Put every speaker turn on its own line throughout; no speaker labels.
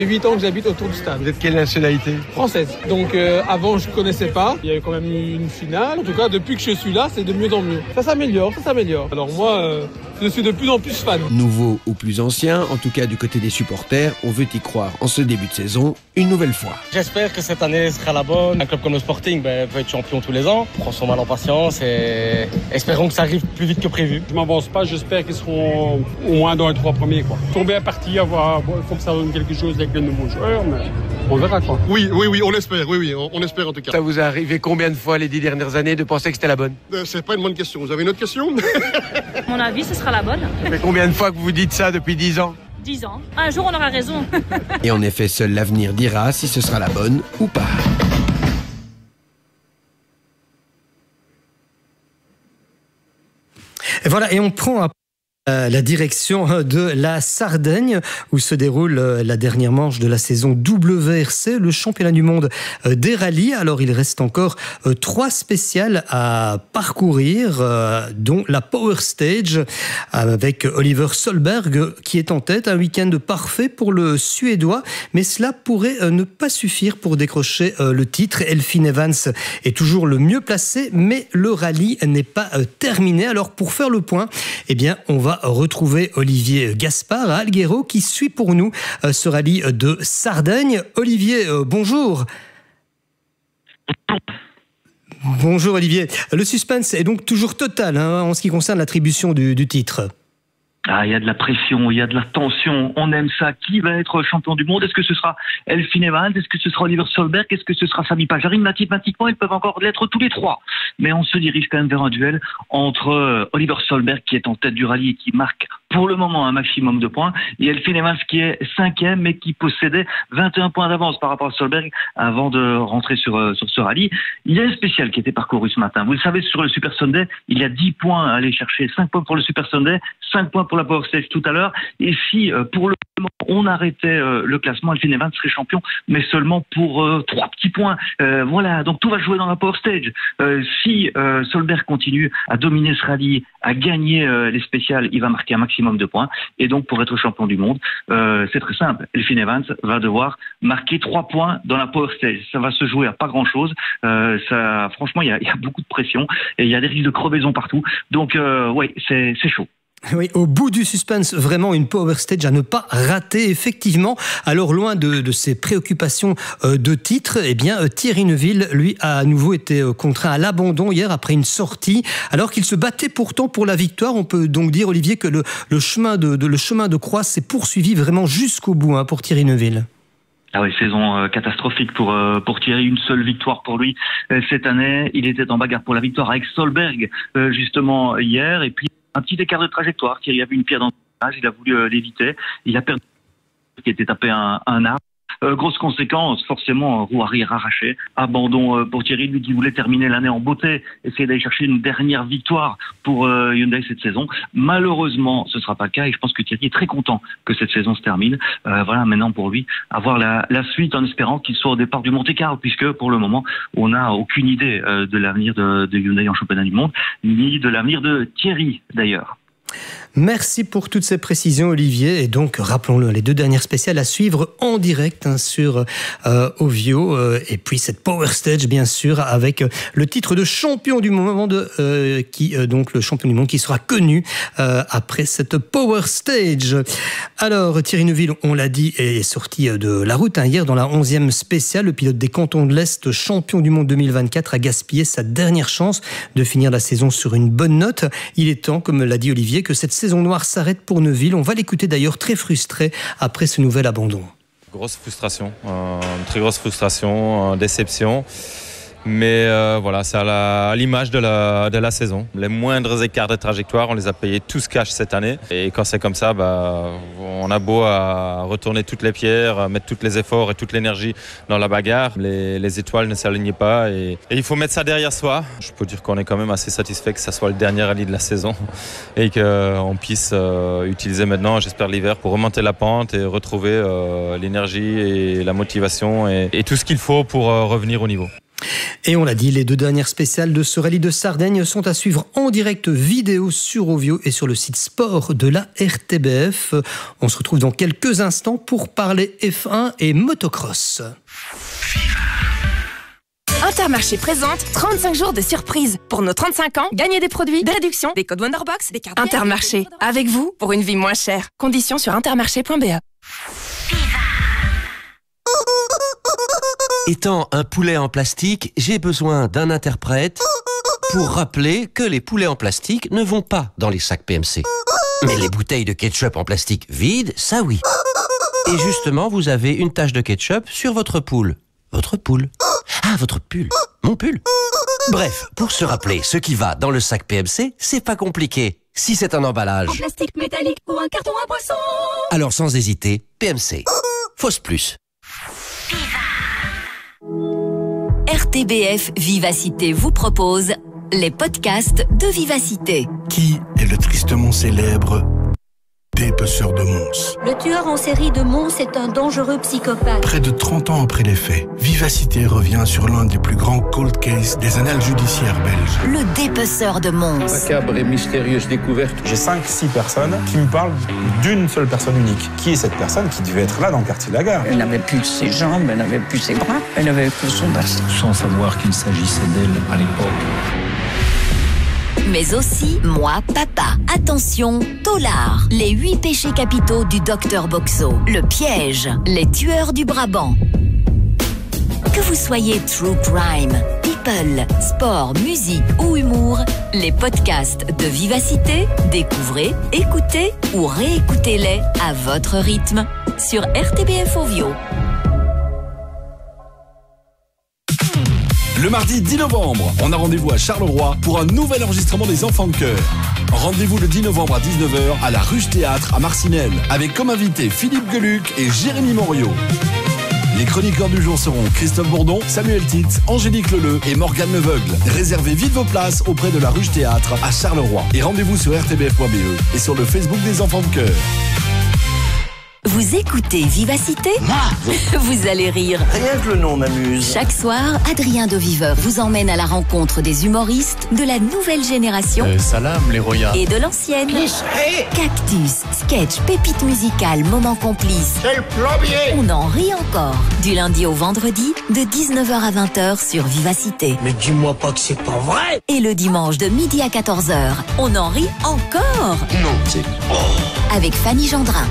8 ans que j'habite autour du stade.
Vous êtes quelle nationalité?
Française. Donc avant je connaissais pas. Il y a eu quand même une finale. En tout cas depuis que je suis là, c'est de mieux en mieux. Ça s'améliore. Alors moi, je suis de plus en plus fan.
Nouveau ou plus ancien, en tout cas du côté des supporters, on veut y croire en ce début de saison, une nouvelle fois.
J'espère que cette année sera la bonne. Un club comme le Sporting peut être champion tous les ans. Prends son mal en patience et espérons que ça arrive plus vite que prévu.
Je m'avance pas, j'espère qu'ils seront au moins dans les 3 premiers. Ils sont bien partis, il faut que ça donne quelque chose avec les nouveaux joueurs, mais on verra quoi.
Oui, on espère, on espère en tout cas.
Ça vous est arrivé combien de fois les 10 dernières années de penser que c'était la bonne?
C'est pas une bonne question. Vous avez une autre question?
À mon avis, ce sera la bonne.
Ça fait combien de fois que vous dites ça depuis 10 ans?
10 ans. Un jour, on aura raison.
Et en effet, seul l'avenir dira si ce sera la bonne ou pas.
Et voilà, et on prend la direction de la Sardaigne où se déroule la dernière manche de la saison WRC, le championnat du monde des rallyes. Alors il reste encore 3 spéciales à parcourir, dont la Power Stage avec Oliver Solberg qui est en tête. Un week-end parfait pour le Suédois, mais cela pourrait ne pas suffire pour décrocher le titre. Elfyn Evans est toujours le mieux placé, mais le rallye n'est pas terminé. Alors pour faire le point, eh bien on va retrouver Olivier Gaspard à Alguero qui suit pour nous ce rallye de Sardaigne. Olivier, bonjour. Bonjour Olivier. Le suspense est donc toujours total en ce qui concerne l'attribution du titre.
Ah, il y a de la pression, il y a de la tension, on aime ça. Qui va être champion du monde? Est-ce que ce sera Elfyn Evans? Est-ce que ce sera Oliver Solberg? Est-ce que ce sera Sami Pajarin? Mathématiquement, ils peuvent encore l'être tous les 3. Mais on se dirige quand même vers un duel entre Oliver Solberg, qui est en tête du rallye et qui marque pour le moment un maximum de points, et Elfyn Evans qui est 5e mais qui possédait 21 points d'avance par rapport à Solberg avant de rentrer sur ce rallye. Il y a un spécial qui était parcouru ce matin. Vous le savez, sur le Super Sunday, il y a 10 points à aller chercher. 5 points pour le Super Sunday, 5 points pour la Power Stage tout à l'heure. Et si pour le moment on arrêtait le classement, Elfyn Evans serait champion, mais seulement pour 3 petits points. Voilà, donc tout va jouer dans la Power Stage. Si Solberg continue à dominer ce rallye, à gagner les spéciales, il va marquer un maximum de points. Et donc pour être champion du monde, c'est très simple. Elfyn Evans va devoir marquer 3 points dans la Power Stage. Ça va se jouer à pas grand chose. Franchement, il y a beaucoup de pression et il y a des risques de crevaison partout. Donc ouais, c'est chaud.
Oui, au bout du suspense, vraiment une Power Stage à ne pas rater, effectivement. Alors, loin de ses préoccupations de titre, eh bien, Thierry Neuville, lui, a à nouveau été contraint à l'abandon hier après une sortie, alors qu'il se battait pourtant pour la victoire. On peut donc dire, Olivier, que le chemin de croix s'est poursuivi vraiment jusqu'au bout pour Thierry Neuville.
Ah oui, saison catastrophique pour Thierry, une seule victoire pour lui cette année. Il était en bagarre pour la victoire avec Solberg justement hier, et puis un petit écart de trajectoire. Thierry a vu une pierre dans le visage, il a voulu l'éviter, il a perdu, qui était tapé un arbre. Grosse conséquence, forcément, roue arrière arrachée, abandon pour Thierry, lui qui voulait terminer l'année en beauté, essayer d'aller chercher une dernière victoire pour Hyundai cette saison. Malheureusement, ce sera pas le cas et je pense que Thierry est très content que cette saison se termine. Voilà, maintenant pour lui, avoir la suite en espérant qu'il soit au départ du Monte-Carlo, puisque pour le moment, on n'a aucune idée de l'avenir de Hyundai en championnat du monde, ni de l'avenir de Thierry d'ailleurs.
Merci pour toutes ces précisions, Olivier. Et donc, rappelons-le, les 2 dernières spéciales à suivre en direct sur Ovio. Et puis cette Power Stage, bien sûr, avec le titre de champion du monde, donc le champion du monde qui sera connu après cette Power Stage. Alors, Thierry Neuville, on l'a dit, est sorti de la route hier dans la 11e spéciale. Le pilote des Cantons de l'Est, champion du monde 2024, a gaspillé sa dernière chance de finir la saison sur une bonne note. Il est temps, comme l'a dit Olivier, que cette saison noire s'arrête pour Neuville. On va l'écouter d'ailleurs très frustré après ce nouvel abandon.
Grosse frustration, très grosse frustration, déception. Mais voilà, c'est à l'image de la saison. Les moindres écarts de trajectoire, on les a payés tous cash cette année. Et quand c'est comme ça, on a beau à retourner toutes les pierres, mettre tous les efforts et toute l'énergie dans la bagarre. Les étoiles ne s'alignaient pas et il faut mettre ça derrière soi. Je peux dire qu'on est quand même assez satisfait que ça soit le dernier rallye de la saison et qu'on puisse utiliser maintenant, j'espère, l'hiver pour remonter la pente et retrouver l'énergie et la motivation et tout ce qu'il faut pour revenir au niveau.
Et on l'a dit, les 2 dernières spéciales de ce rallye de Sardaigne sont à suivre en direct vidéo sur Ovio et sur le site sport de la RTBF. On se retrouve dans quelques instants pour parler F1 et motocross.
Intermarché présente 35 jours de surprise. Pour nos 35 ans, gagnez des produits, des réductions, des codes Wonderbox, des cartes. Intermarché, avec vous pour une vie moins chère. Conditions sur intermarché.be.
Étant un poulet en plastique, j'ai besoin d'un interprète pour rappeler que les poulets en plastique ne vont pas dans les sacs PMC. Mais les bouteilles de ketchup en plastique vides, ça oui. Et justement, vous avez une tache de ketchup sur votre poule. Votre poule. Ah, votre pull. Mon pull. Bref, pour se rappeler ce qui va dans le sac PMC, c'est pas compliqué. Si c'est un emballage
En plastique métallique ou un carton à boisson,
alors sans hésiter, PMC. Fausse plus.
RTBF Vivacité vous propose les podcasts de Vivacité.
Qui est le tristement célèbre dépeceur de Mons?
Le tueur en série de Mons est un dangereux psychopathe.
Près de 30 ans après les faits, Vivacité revient sur l'un des plus grands cold cases des annales judiciaires belges.
Le dépeceur de Mons.
Macabre et mystérieuse découverte. J'ai 5-6 personnes qui me parlent d'une seule personne unique. Qui est cette personne qui devait être là dans le quartier de la gare?
Elle n'avait plus ses jambes, elle n'avait plus ses bras, elle n'avait que son bassin.
Sans savoir qu'il s'agissait d'elle à l'époque.
Mais aussi Moi, Papa. Attention, Tolard. Les 8 péchés capitaux du docteur Boxo. Le piège. Les tueurs du Brabant. Que vous soyez true crime, people, sport, musique ou humour, les podcasts de Vivacité, découvrez, écoutez ou réécoutez-les à votre rythme sur RTBF Ovio.
Le mardi 10 novembre, on a rendez-vous à Charleroi pour un nouvel enregistrement des Enfants de Chœur. Rendez-vous le 10 novembre à 19h à la Ruche Théâtre à Marcinelle, avec comme invités Philippe Geluc et Jérémy Morio. Les chroniqueurs du jour seront Christophe Bourdon, Samuel Titz, Angélique Leleu et Morgane Leveugle. Réservez vite vos places auprès de la Ruche Théâtre à Charleroi. Et rendez-vous sur rtbf.be et sur le Facebook des Enfants de Chœur.
Vous écoutez Vivacité ? Vous allez rire.
Rien que le nom m'amuse.
Chaque soir, Adrien de Viveur vous emmène à la rencontre des humoristes de la nouvelle génération
Salam, les royas.
et de l'ancienne. Cactus, sketch, pépites musicales, moments complices.
C'est le plombier.
On en rit encore. Du lundi au vendredi, de 19h à 20h sur Vivacité.
Mais dis-moi pas que c'est pas vrai.
Et le dimanche de midi à 14h, on en rit encore.
Non, c'est...
Avec Fanny Gendrin.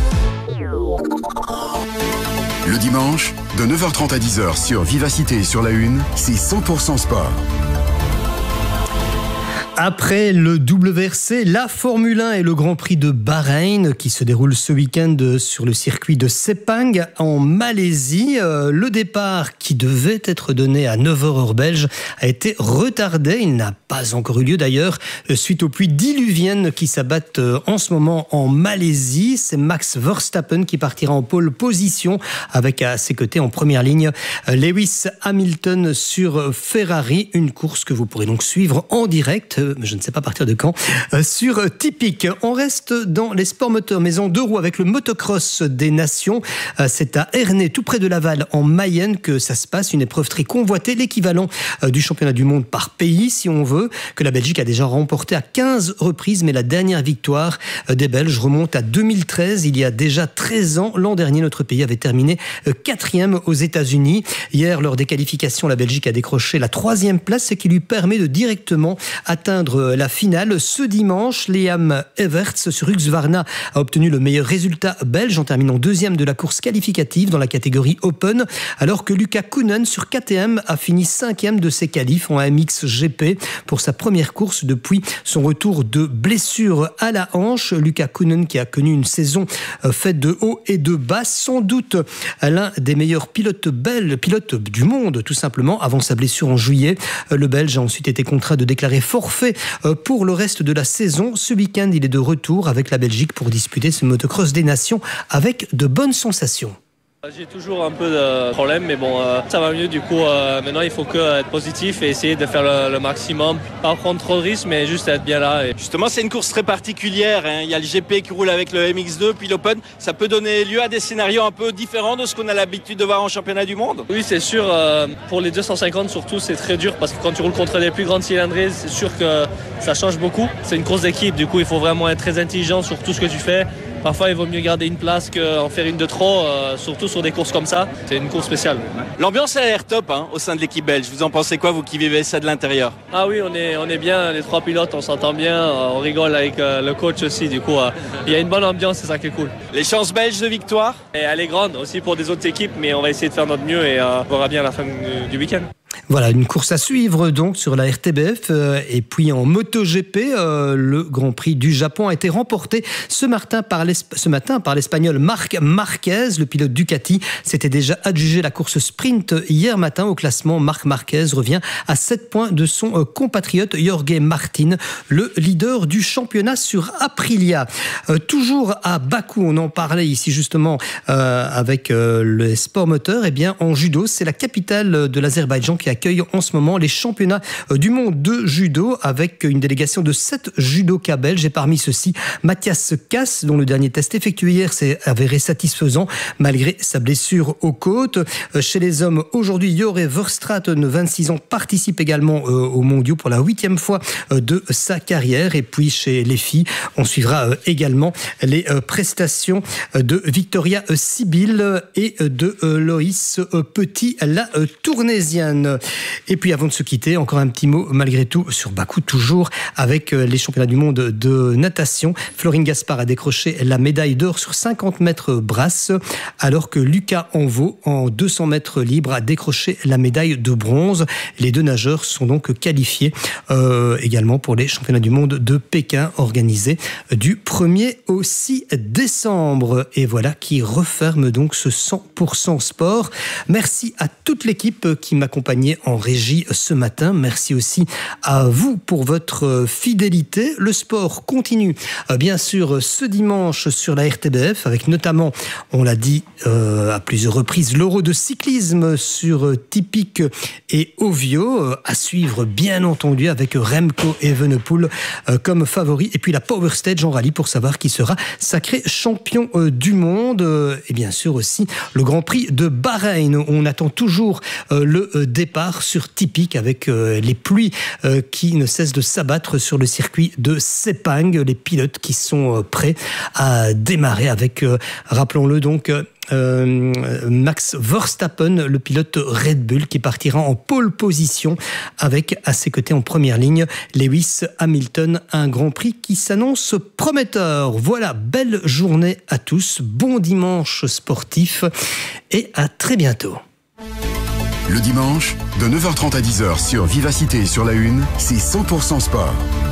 Le dimanche, de 9h30 à 10h sur Vivacité et sur la Une, c'est 100% sport.
Après le WRC, la Formule 1 et le Grand Prix de Bahreïn qui se déroule ce week-end sur le circuit de Sepang en Malaisie. Le départ qui devait être donné à 9h heure belge a été retardé. Il n'a pas encore eu lieu d'ailleurs suite aux pluies diluviennes qui s'abattent en ce moment en Malaisie. C'est Max Verstappen qui partira en pole position avec à ses côtés en première ligne Lewis Hamilton sur Ferrari. Une course que vous pourrez donc suivre en direct. Je ne sais pas à partir de quand, sur Typique. On reste dans les sports moteurs, mais en 2 roues avec le motocross des nations. C'est à Ernée, tout près de Laval, en Mayenne, que ça se passe. Une épreuve très convoitée, l'équivalent du championnat du monde par pays, si on veut, que la Belgique a déjà remporté à 15 reprises, mais la dernière victoire des Belges remonte à 2013. Il y a déjà 13 ans, l'an dernier, notre pays avait terminé 4e aux États-Unis. Hier, lors des qualifications, la Belgique a décroché la 3e place, ce qui lui permet de directement atteindre la finale. Ce dimanche, Liam Everts sur Husqvarna a obtenu le meilleur résultat belge en terminant 2e de la course qualificative dans la catégorie Open, alors que Lucas Koenen sur KTM a fini 5e de ses qualifs en AMX GP pour sa première course depuis son retour de blessure à la hanche. Lucas Koenen qui a connu une saison faite de hauts et de bas, sans doute l'un des meilleurs pilotes du monde tout simplement, avant sa blessure en juillet. Le Belge a ensuite été contraint de déclarer forfait pour le reste de la saison. Ce week-end, il est de retour avec la Belgique pour disputer ce motocross des nations avec de bonnes sensations.
J'ai toujours un peu de problème, mais bon, ça va mieux. Du coup, maintenant, il faut que être positif et essayer de faire le maximum. Pas prendre trop de risques, mais juste être bien là.
Justement, c'est une course très particulière. Hein. Il y a le GP qui roule avec le MX2, puis l'Open. Ça peut donner lieu à des scénarios un peu différents de ce qu'on a l'habitude de voir en championnat du monde.
Oui, c'est sûr. Pour les 250, surtout, c'est très dur parce que quand tu roules contre les plus grandes cylindrées, c'est sûr que ça change beaucoup. C'est une course d'équipe. Du coup, il faut vraiment être très intelligent sur tout ce que tu fais. Parfois, il vaut mieux garder une place qu'en faire une de trop, surtout sur des courses comme ça. C'est une course spéciale.
L'ambiance a l'air top hein, au sein de l'équipe belge. Vous en pensez quoi, vous qui vivez ça de l'intérieur?
Ah oui, on est bien. Les 3 pilotes, on s'entend bien. On rigole avec le coach aussi. Du coup, il y a une bonne ambiance, c'est ça qui est cool.
Les chances belges de victoire?
Et elle est grande aussi pour des autres équipes, mais on va essayer de faire notre mieux et on verra bien à la fin du week-end.
Voilà, une course à suivre donc sur la RTBF. Et puis en MotoGP, le Grand Prix du Japon a été remporté ce matin par l'Espagnol Marc Marquez. Le pilote Ducati s'était déjà adjugé la course sprint hier matin. Au classement, Marc Marquez revient à 7 points de son compatriote Jorge Martin, le leader du championnat sur Aprilia. Toujours à Bakou, on en parlait ici justement avec le sport moteur. Eh bien, en judo, c'est la capitale de l'Azerbaïdjan qui accueille en ce moment les championnats du monde de judo avec une délégation de 7 judokas belges et parmi ceux-ci Mathias Cass dont le dernier test effectué hier s'est avéré satisfaisant malgré sa blessure aux côtes. Chez les hommes aujourd'hui, Jore Verstraeten, 26 ans, participe également aux mondiaux pour la 8e fois de sa carrière. Et puis chez les filles, on suivra également les prestations de Victoria Sibyl et de Loïs Petit, la tournaisienne. Et puis avant de se quitter, encore un petit mot malgré tout sur Bakou, toujours avec les championnats du monde de natation. Florine Gaspard a décroché la médaille d'or sur 50 mètres brasse, alors que Lucas Envaux, en 200 mètres libre, a décroché la médaille de bronze. Les 2 nageurs sont donc qualifiés également pour les championnats du monde de Pékin organisés du 1er au 6 décembre. Et voilà qui referme donc ce 100% sport. Merci à toute l'équipe qui m'accompagnait en régie ce matin. Merci aussi à vous pour votre fidélité. Le sport continue bien sûr ce dimanche sur la RTBF avec notamment, on l'a dit à plusieurs reprises, l'Euro de cyclisme sur Typique et Ovio à suivre bien entendu avec Remco Evenepoel comme favori et puis la Power Stage en rallye pour savoir qui sera sacré champion du monde et bien sûr aussi le Grand Prix de Bahreïn. On attend toujours le départ sur Typique avec les pluies qui ne cessent de s'abattre sur le circuit de Sepang. Les pilotes qui sont prêts à démarrer avec, rappelons-le donc, Max Verstappen, le pilote Red Bull qui partira en pole position avec à ses côtés en première ligne Lewis Hamilton. Un Grand Prix qui s'annonce prometteur. Voilà, belle journée à tous, bon dimanche sportif et à très bientôt.
Le dimanche, de 9h30 à 10h sur Vivacité et sur la Une, c'est 100% sport.